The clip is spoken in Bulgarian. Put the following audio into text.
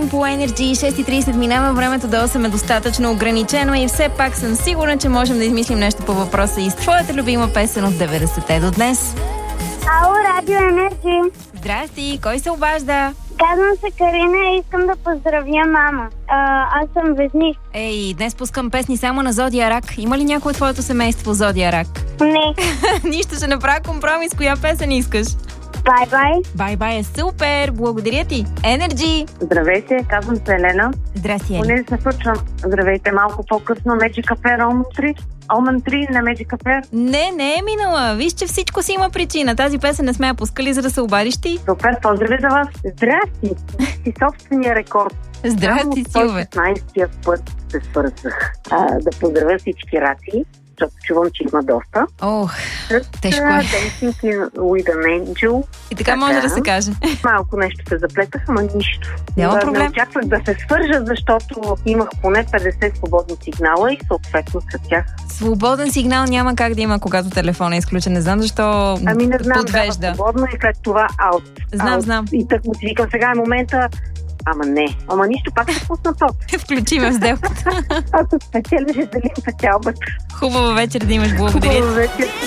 Morning по Energy. 6:30 минава, времето до 8 е достатъчно ограничено и все пак съм сигурна, че можем да измислим нещо по въпроса и с твоята любима песен от 90-те до днес. Ало, Радио Енерджи. Здрасти, кой се обажда? Казвам се Карина и искам да поздравя мама. Аз съм Везник. Ей, днес пускам песни само на Зодия Рак. Има ли някой от твоето семейство Зодия Рак? Не. Нищо, ще направя компромис. Коя песен искаш? Бай-бай. Бай-бай е супер! Благодаря ти! Energy! Здравейте, казвам се Елена. Здрасти, Ели. Поне се случвам. Здравейте, малко по-късно Magic Affair Omen 3 на Magic Affair. Не е минала. Виж, че всичко си има причина. Тази песен не сме я пускали, за да се обадиш ти. Супер, поздрави за вас. Здрасти! Си собствения рекорд. Здрасти, Силве. 16-тия път се свързах да поздравя всички раци, защото чувам, че има доста. Ох, тежко е. Dancing with an Angel. И така може да се каже. Малко нещо се заплетах, ама нищо. Няма проблем. Не очаквах да се свържа, защото имах поне 50 свободни сигнала и съответно с тях. Свободен сигнал няма как да има, когато телефонът е изключен. Не знам защо не знам, подвежда. Да, свободно и след това аут. Знам. И так му си викам, сега е момента. Ама нищо, пак се пусна топ. Включи ме в сделката. Ако спечелиш, делим печалбата. Хубава вечер да имаш, благодаря. Хубава вечер.